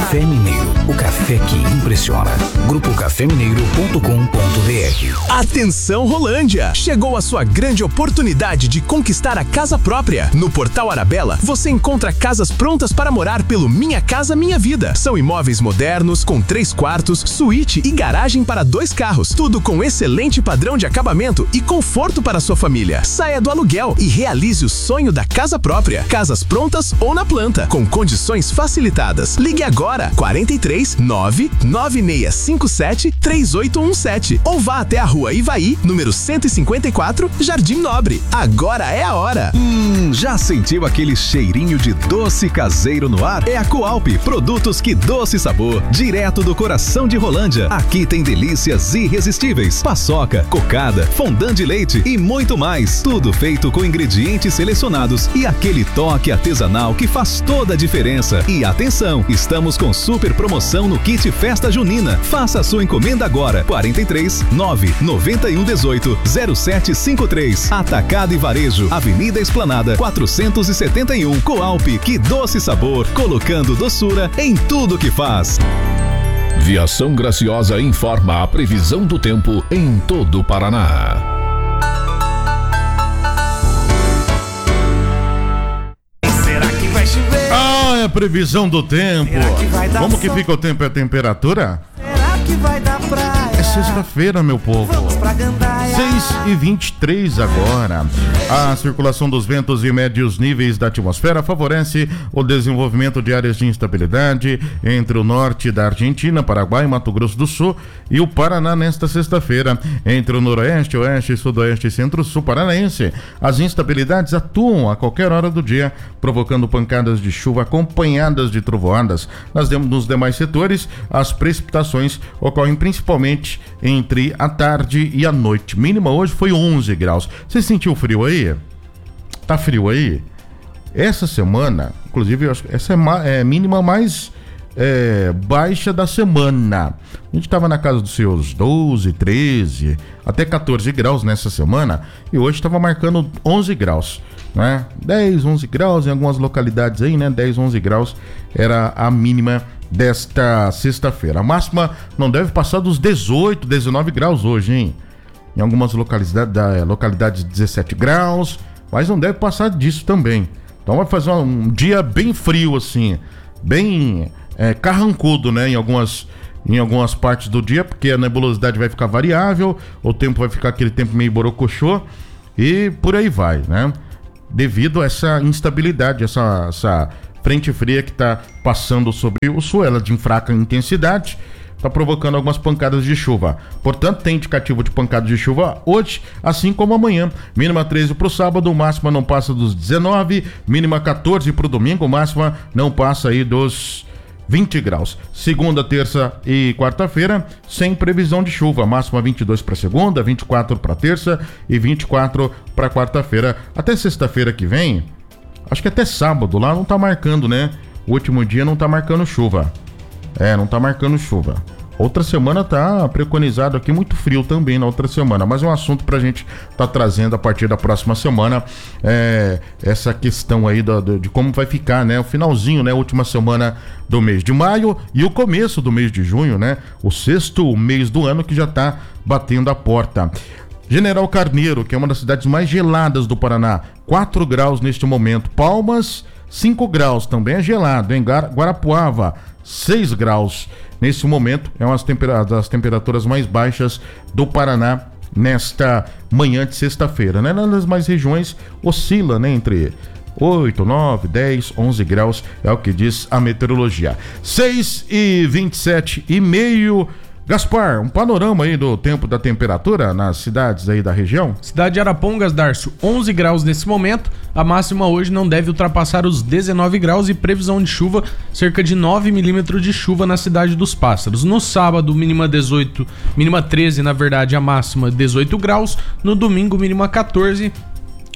Café Mineiro, o café que impressiona. grupocafemineiro.com.br. Atenção Rolândia! Chegou a sua grande oportunidade de conquistar a casa própria. No Portal Arabella, você encontra casas prontas para morar pelo Minha Casa Minha Vida. São imóveis modernos, com 3 quartos, suíte e garagem para 2 carros. Tudo com excelente padrão de acabamento e conforto para sua família. Saia do aluguel e realize o sonho da casa própria. Casas prontas ou na planta, com condições facilitadas. Ligue agora, 43 99657 3817 ou vá até a Rua Ivaí, número 154, Jardim Nobre. Agora é a hora. Já sentiu aquele cheirinho de doce caseiro no ar? É a Coalp, produtos que doce sabor, direto do coração de Rolândia. Aqui tem delícias irresistíveis, paçoca, cocada, fondant de leite e muito mais. Tudo feito com ingredientes selecionados e aquele toque artesanal que faz toda a diferença. E atenção, estamos com super promoção no kit Festa Junina. Faça a sua encomenda agora. 43 991 18 0753. Atacado e Varejo, Avenida Esplanada 471. Coalp, que doce sabor, colocando doçura em tudo que faz. Viação Graciosa informa a previsão do tempo em todo o Paraná. Será que vai chover? É a previsão do tempo. Como que fica o tempo e a temperatura? Será que vai dar praia? É sexta-feira, meu povo. Vamos pra Gandaia. 6h23 agora. A circulação dos ventos e médios níveis da atmosfera favorece o desenvolvimento de áreas de instabilidade entre o norte da Argentina, Paraguai, Mato Grosso do Sul e o Paraná nesta sexta-feira. Entre o noroeste, oeste, sudoeste e centro-sul paranaense, as instabilidades atuam a qualquer hora do dia, provocando pancadas de chuva acompanhadas de trovoadas. Nos demais setores, as precipitações ocorrem principalmente entre a tarde e a noite. Mínima hoje foi 11 graus. Você sentiu frio aí? Tá frio aí? Essa semana, inclusive, eu acho que essa é a mínima mais baixa da semana. A gente estava na casa dos seus 12, 13, até 14 graus nessa semana, e hoje estava marcando 11 graus, né? 10, 11 graus em algumas localidades aí, né? 10, 11 graus era a mínima desta sexta-feira. A máxima não deve passar dos 18, 19 graus hoje, hein? Em algumas localidades 17 graus, mas não deve passar disso também. Então vai fazer um dia bem frio, assim, bem carrancudo, né? Em algumas partes do dia, porque a nebulosidade vai ficar variável, o tempo vai ficar aquele tempo meio borocochô e por aí vai, né? Devido a essa instabilidade, essa frente fria que está passando sobre o sul, ela de fraca intensidade, está provocando algumas pancadas de chuva. Portanto, tem indicativo de pancada de chuva hoje, assim como amanhã. Mínima 13 para o sábado, máxima não passa dos 19, mínima 14 para o domingo, máxima não passa aí dos 20 graus. Segunda, terça e quarta-feira, sem previsão de chuva. Máxima 22 para segunda, 24 para terça e 24 para quarta-feira. Até sexta-feira que vem, acho que até sábado lá não tá marcando, né? O último dia não tá marcando chuva. Não tá marcando chuva. Outra semana tá preconizado aqui muito frio também na outra semana, mas é um assunto pra gente tá trazendo a partir da próxima semana, essa questão aí de como vai ficar, né? O finalzinho, né? Última semana do mês de maio e o começo do mês de junho, né? O 6º mês do ano que já tá batendo a porta. General Carneiro, que é uma das cidades mais geladas do Paraná, 4 graus neste momento. Palmas, 5 graus, também é gelado, hein? Guarapuava, 6 graus. Nesse momento, é uma das temperaturas mais baixas do Paraná nesta manhã de sexta-feira, né? Nas demais regiões oscila, né? Entre 8, 9, 10, 11 graus, é o que diz a meteorologia. 6h27,5. Gaspar, um panorama aí do tempo da temperatura nas cidades aí da região? Cidade de Arapongas, Darcio, 11 graus nesse momento. A máxima hoje não deve ultrapassar os 19 graus e previsão de chuva, cerca de 9 milímetros de chuva na cidade dos Pássaros. No sábado, mínima 18, mínima 13, na verdade, a máxima 18 graus. No domingo, mínima 14.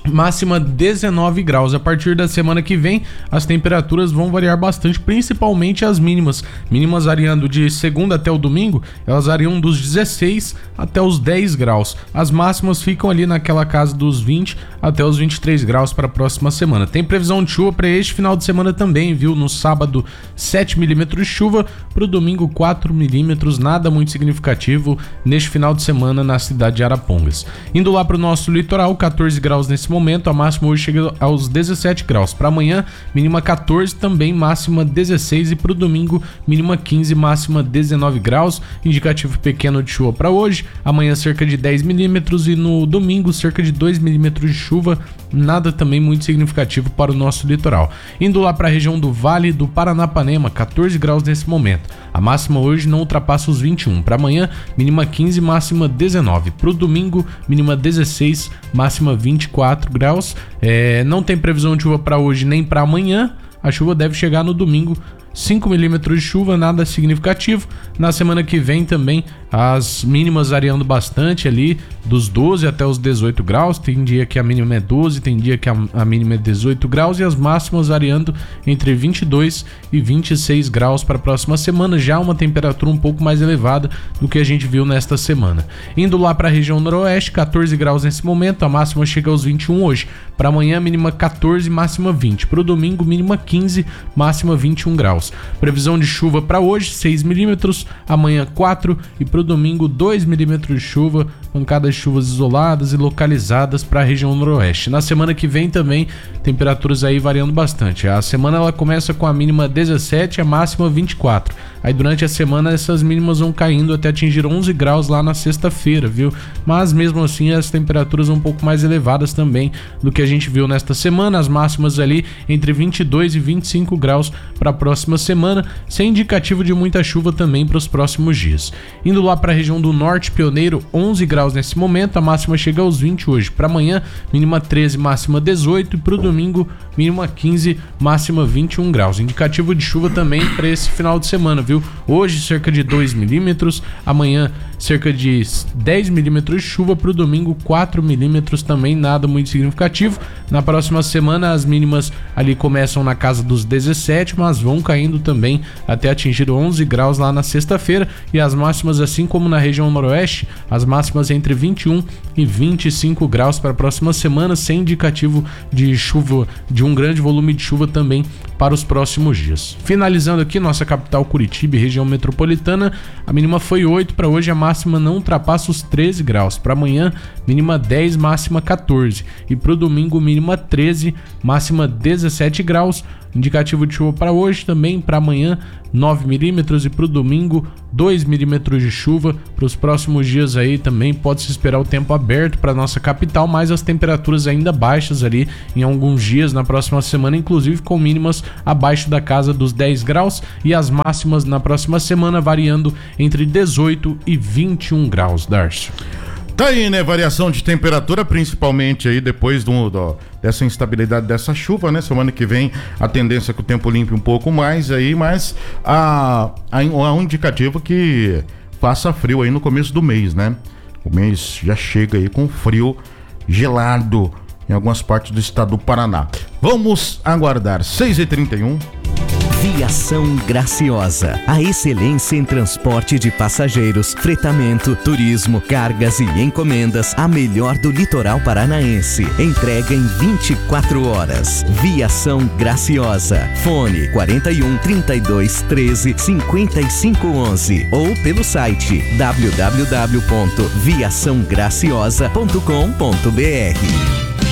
máxima 19 graus. A partir da semana que vem, as temperaturas vão variar bastante, principalmente as mínimas. Mínimas variando de segunda até o domingo, elas variam dos 16 até os 10 graus. As máximas ficam ali naquela casa dos 20 até os 23 graus para a próxima semana. Tem previsão de chuva para este final de semana também, viu? No sábado, 7 milímetros de chuva, para o domingo, 4 milímetros, nada muito significativo neste final de semana na cidade de Arapongas. Indo lá para o nosso litoral, 14 graus nesse momento, a máxima hoje chega aos 17 graus. Para amanhã, mínima 14, também máxima 16, e para o domingo, mínima 15, máxima 19 graus. Indicativo pequeno de chuva para hoje, amanhã cerca de 10 milímetros e no domingo cerca de 2 milímetros de chuva, nada também muito significativo para o nosso litoral. Indo lá para a região do Vale do Paranapanema, 14 graus nesse momento. A máxima hoje não ultrapassa os 21. Para amanhã, mínima 15, máxima 19. Para o domingo, mínima 16, máxima 24 graus. Não tem previsão de chuva para hoje nem para amanhã. A chuva deve chegar no domingo, 5 milímetros de chuva, nada significativo. Na semana que vem também as mínimas variando bastante ali, dos 12 até os 18 graus. Tem dia que a mínima é 12, tem dia que a mínima é 18 graus e as máximas variando entre 22 e 26 graus para a próxima semana. Já uma temperatura um pouco mais elevada do que a gente viu nesta semana. Indo lá para a região noroeste, 14 graus nesse momento, a máxima chega aos 21 hoje. Para amanhã, mínima 14, máxima 20. Para o domingo, mínima 15, máxima 21 graus. Previsão de chuva para hoje, 6 milímetros, amanhã 4 e para o domingo 2 milímetros de chuva, pancadas de chuvas isoladas e localizadas para a região noroeste. Na semana que vem também, temperaturas aí variando bastante. A semana ela começa com a mínima 17 e a máxima 24. Aí durante a semana essas mínimas vão caindo até atingir 11 graus lá na sexta-feira, viu? Mas mesmo assim as temperaturas um pouco mais elevadas também do que a gente viu nesta semana. As máximas ali entre 22 e 25 graus para a próxima semana, sem indicativo de muita chuva também para os próximos dias. Indo lá para a região do Norte Pioneiro, 11 graus nesse momento, a máxima chega aos 20 hoje. Para amanhã, mínima 13, máxima 18 e para o domingo, mínima 15, máxima 21 graus. Indicativo de chuva também para esse final de semana, viu? Hoje cerca de 2 milímetros, amanhã cerca de 10 milímetros de chuva, para o domingo 4 milímetros também, nada muito significativo. Na próxima semana as mínimas ali começam na casa dos 17, mas vão caindo também até atingir 11 graus lá na sexta-feira, e as máximas, assim como na região noroeste, as máximas entre 21 e 25 graus para a próxima semana, sem indicativo de chuva, de um grande volume de chuva também para os próximos dias. Finalizando aqui nossa capital Curitiba e região metropolitana, a mínima foi 8, para hoje a máxima não ultrapassa os 13 graus. Para amanhã, mínima 10, máxima 14 e para o domingo, mínima 13, máxima 17 graus. Indicativo de chuva para hoje também, para amanhã 9 milímetros e para o domingo 2 milímetros de chuva. Para os próximos dias aí também pode-se esperar o tempo aberto para nossa capital, mas as temperaturas ainda baixas ali em alguns dias na próxima semana, inclusive com mínimas abaixo da casa dos 10 graus e as máximas na próxima semana variando entre 18 e 21 graus, Darcio. Tá aí, né? Variação de temperatura, principalmente aí depois dessa instabilidade dessa chuva, né? Semana que vem a tendência é que o tempo limpe um pouco mais aí, mas há um indicativo que faça frio aí no começo do mês, né? O mês já chega aí com frio gelado em algumas partes do estado do Paraná. Vamos aguardar. 6h31. Viação Graciosa, a excelência em transporte de passageiros, fretamento, turismo, cargas e encomendas, a melhor do litoral paranaense. Entrega em 24 horas. Viação Graciosa. Fone 41 32 13 55 11 ou pelo site www.viaçãograciosa.com.br.